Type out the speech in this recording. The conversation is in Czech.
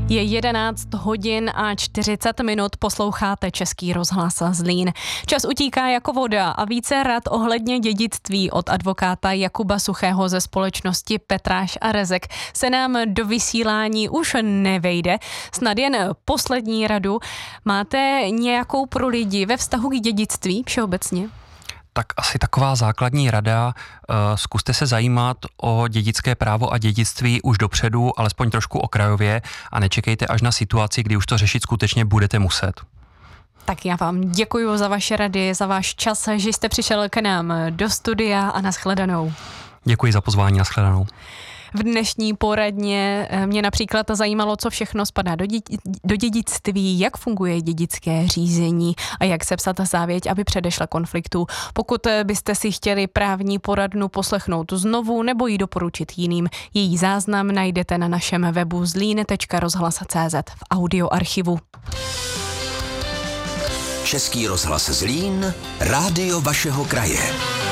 Je 11 hodin a 40 minut, posloucháte Český rozhlas Zlín. Čas utíká jako voda a více rad ohledně dědictví od advokáta Jakuba Suchého ze společnosti Petráš a Rezek se nám do vysílání už nevejde. Snad jen poslední radu. Máte nějakou pro lidi ve vztahu k dědictví všeobecně? Tak asi taková základní rada, zkuste se zajímat o dědické právo a dědictví už dopředu, alespoň trošku okrajově a nečekejte až na situaci, kdy už to řešit skutečně budete muset. Tak já vám děkuji za vaše rady, za váš čas, že jste přišel k nám do studia a nashledanou. Děkuji za pozvání, nashledanou. V dnešní poradně mě například zajímalo, co všechno spadá do dědictví, jak funguje dědické řízení a jak sepsat závěť, aby předešla konfliktu. Pokud byste si chtěli právní poradnu poslechnout znovu nebo ji doporučit jiným, její záznam najdete na našem webu zlín.rozhlas.cz v audioarchivu. Český rozhlas Zlín, rádio vašeho kraje.